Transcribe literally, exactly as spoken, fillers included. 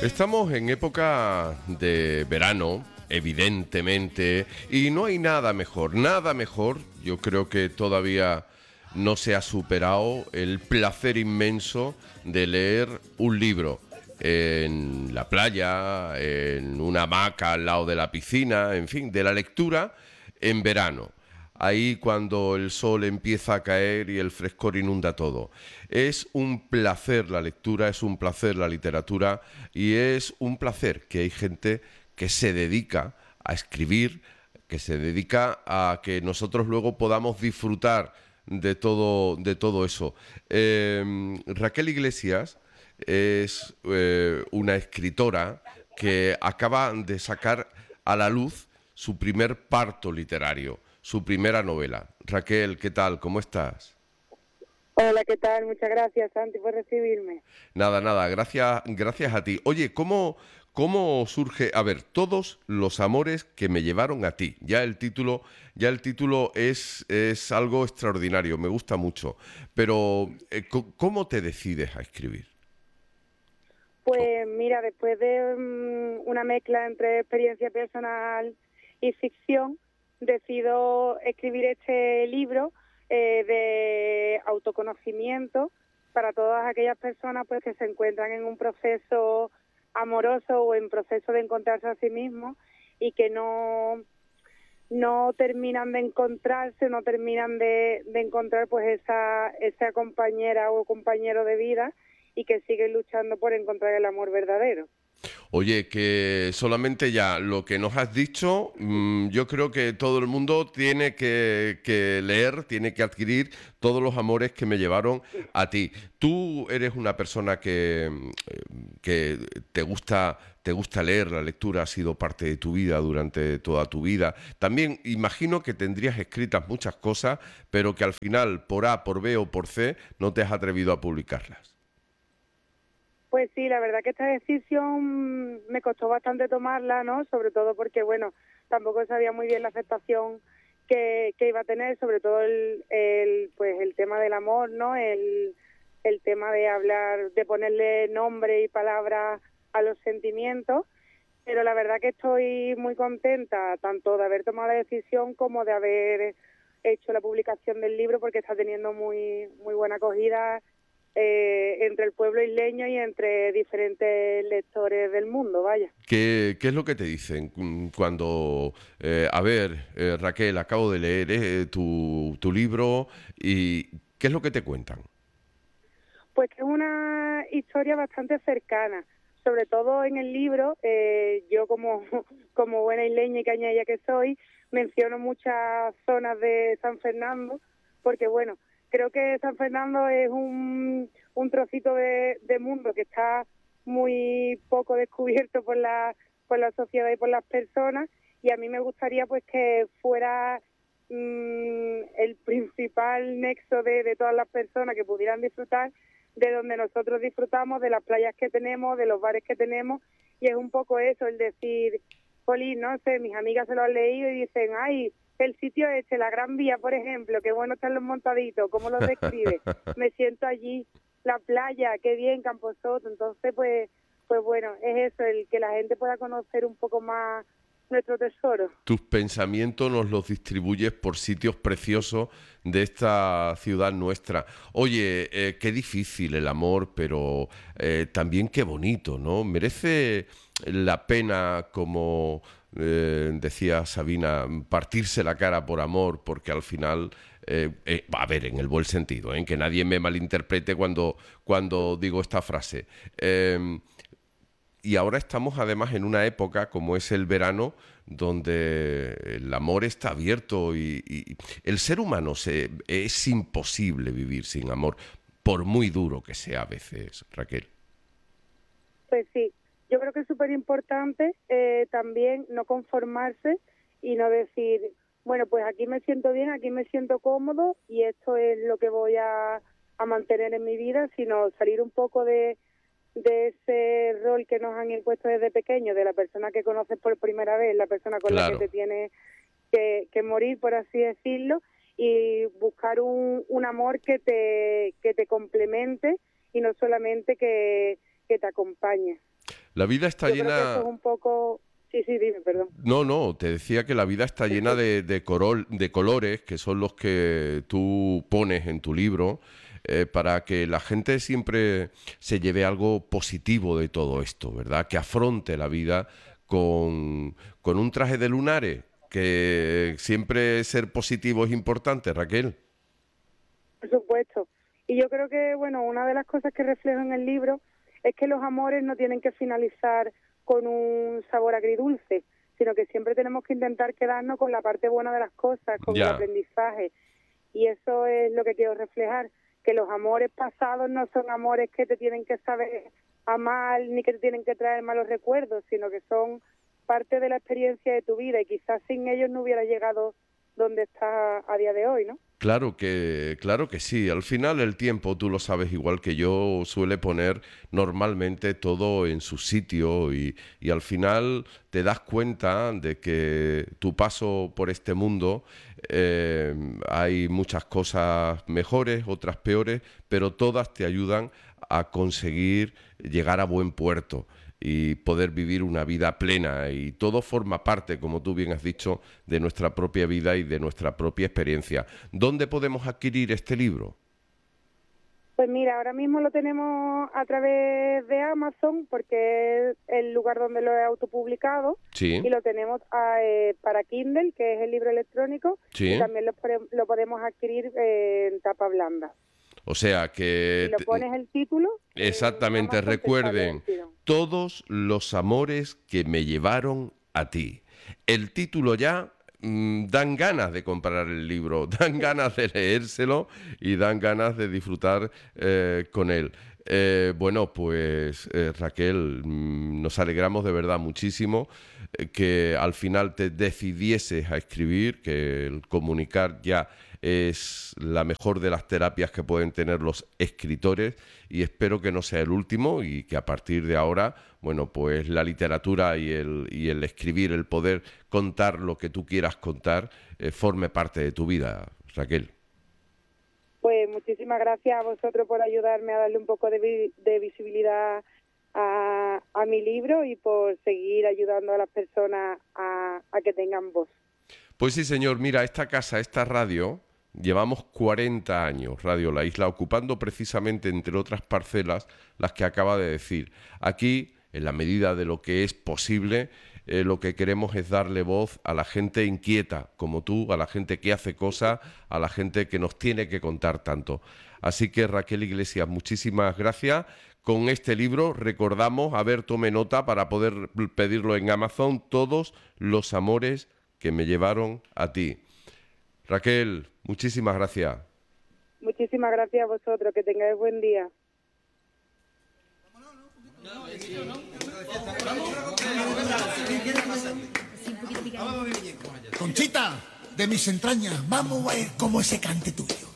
Estamos en época de verano, evidentemente, y no hay nada mejor, nada mejor, yo creo que todavía no se ha superado el placer inmenso de leer un libro en la playa, en una hamaca al lado de la piscina, en fin, de la lectura en verano. Ahí cuando el sol empieza a caer y el frescor inunda todo. Es un placer la lectura, es un placer la literatura y es un placer que hay gente que se dedica a escribir, que se dedica a que nosotros luego podamos disfrutar de todo, de todo eso. Eh, Raquel Iglesias es eh, una escritora que acaba de sacar a la luz su primer parto literario, su primera novela. Raquel, ¿qué tal? ¿Cómo estás? Hola, ¿qué tal? Muchas gracias, Santi, por recibirme. Nada, nada, gracias, gracias a ti. Oye, ¿cómo, cómo surge? A ver, todos los amores que me llevaron a ti. Ya el título, ya el título es, es algo extraordinario, me gusta mucho. Pero, eh, ¿cómo te decides a escribir? Pues mira, después de um, una mezcla entre experiencia personal y ficción, decido escribir este libro eh, de autoconocimiento para todas aquellas personas pues que se encuentran en un proceso amoroso o en proceso de encontrarse a sí mismos y que no no terminan de encontrarse, no terminan de, de encontrar pues esa, esa compañera o compañero de vida y que siguen luchando por encontrar el amor verdadero. Oye, que solamente ya lo que nos has dicho, mmm, yo creo que todo el mundo tiene que, que leer, tiene que adquirir todos los amores que me llevaron a ti. Tú eres una persona que, que te gusta, te gusta leer, la lectura ha sido parte de tu vida durante toda tu vida. También imagino que tendrías escritas muchas cosas, pero que al final, por A, por B o por C, no te has atrevido a publicarlas. Pues sí, la verdad que esta decisión me costó bastante tomarla, ¿no? Sobre todo porque, bueno, tampoco sabía muy bien la aceptación que, que iba a tener, sobre todo el, el, pues el tema del amor, ¿no? El, el tema de hablar, de ponerle nombre y palabras a los sentimientos. Pero la verdad que estoy muy contenta, tanto de haber tomado la decisión como de haber hecho la publicación del libro, porque está teniendo muy, muy buena acogida eh, entre el pueblo isleño y entre diferentes lectores del mundo, vaya. ¿Qué, qué es lo que te dicen mm, cuando, eh, a ver, eh, Raquel, acabo de leer eh, tu, tu libro y qué es lo que te cuentan? Pues que es una historia bastante cercana, sobre todo en el libro, eh, yo como, como buena isleña y cañalla que soy, menciono muchas zonas de San Fernando, porque bueno, creo que San Fernando es un, un trocito de, de mundo que está muy poco descubierto por la, por la sociedad y por las personas, y a mí me gustaría pues que fuera mmm, el principal nexo de, de todas las personas que pudieran disfrutar de donde nosotros disfrutamos, de las playas que tenemos, de los bares que tenemos, y es un poco eso, el decir, Jolín, no sé, mis amigas se lo han leído y dicen, ay, el sitio este, la Gran Vía, por ejemplo, qué bueno están los montaditos, cómo los describe, me siento allí, la playa, qué bien, Camposoto, entonces pues, pues bueno, es eso, el que la gente pueda conocer un poco más nuestro tesoro. Tus pensamientos nos los distribuyes por sitios preciosos de esta ciudad nuestra. Oye, eh, qué difícil el amor, pero eh, también qué bonito, ¿no? Merece la pena, como eh, decía Sabina, partirse la cara por amor, porque al final, eh, eh, a ver, en el buen sentido, ¿eh? Que nadie me malinterprete cuando, cuando digo esta frase. Eh, y ahora estamos además en una época como es el verano, donde el amor está abierto y, y el ser humano se, es imposible vivir sin amor, por muy duro que sea a veces, Raquel. Pues sí, yo creo que es súper importante eh, también no conformarse y no decir, bueno, pues aquí me siento bien, aquí me siento cómodo y esto es lo que voy a, a mantener en mi vida, sino salir un poco de, de ese rol que nos han impuesto desde pequeño, de la persona que conoces por primera vez, la persona con la que Claro. te tienes que, que morir, por así decirlo, y buscar un, un amor que te, que te complemente y no solamente que, que te acompañe. La vida está Yo llena... creo que eso es un poco... Sí, sí, dime, perdón. No, no, te decía que la vida está llena de, de, corol, de colores, que son los que tú pones en tu libro, eh, para que la gente siempre se lleve algo positivo de todo esto, ¿verdad? Que afronte la vida con, con un traje de lunares, que siempre ser positivo es importante, Raquel. Por supuesto. Y yo creo que, bueno, una de las cosas que reflejo en el libro es que los amores no tienen que finalizar con un sabor agridulce, sino que siempre tenemos que intentar quedarnos con la parte buena de las cosas, con Ya. el aprendizaje. Y eso es lo que quiero reflejar, que los amores pasados no son amores que te tienen que saber amar ni que te tienen que traer malos recuerdos, sino que son parte de la experiencia de tu vida y quizás sin ellos no hubieras llegado donde estás a día de hoy, ¿no? Claro que, claro que sí. Al final el tiempo, tú lo sabes igual que yo, suele poner normalmente todo en su sitio y, y al final te das cuenta de que tu paso por este mundo, eh, hay muchas cosas mejores, otras peores, pero todas te ayudan a conseguir llegar a buen puerto y poder vivir una vida plena, y todo forma parte, como tú bien has dicho, de nuestra propia vida y de nuestra propia experiencia. ¿Dónde podemos adquirir este libro? Pues mira, ahora mismo lo tenemos a través de Amazon porque es el lugar donde lo he autopublicado. Sí. Y lo tenemos eh, para Kindle, que es el libro electrónico, Sí. y también lo, lo podemos adquirir eh, en tapa blanda. O sea que... Si lo pones el título... Exactamente, eh, recuerden, todos los amores que me llevaron a ti. El título ya mmm, dan ganas de comprar el libro, dan ganas de leérselo y dan ganas de disfrutar eh, con él. Eh, bueno, pues eh, Raquel, mmm, nos alegramos de verdad muchísimo eh, que al final te decidieses a escribir, que el comunicar ya es la mejor de las terapias que pueden tener los escritores, y espero que no sea el último y que a partir de ahora, bueno, pues la literatura y el, y el escribir, el poder contar lo que tú quieras contar, eh, forme parte de tu vida, Raquel. Pues muchísimas gracias a vosotros por ayudarme a darle un poco de, vi de visibilidad a, a mi libro y por seguir ayudando a las personas a, a que tengan voz. Pues sí, señor. Mira, esta casa, esta radio, llevamos cuarenta años, Radio La Isla, ocupando precisamente, entre otras parcelas, las que acaba de decir. Aquí, en la medida de lo que es posible, eh, lo que queremos es darle voz a la gente inquieta, como tú, a la gente que hace cosas, a la gente que nos tiene que contar tanto. Así que, Raquel Iglesias, muchísimas gracias. Con este libro, recordamos, a ver, tome nota para poder pedirlo en Amazon, Todos los amores que me llevaron a ti. Raquel, muchísimas gracias. Muchísimas gracias a vosotros, que tengáis buen día. Conchita, de mis entrañas, vamos a ver cómo ese cante tuyo.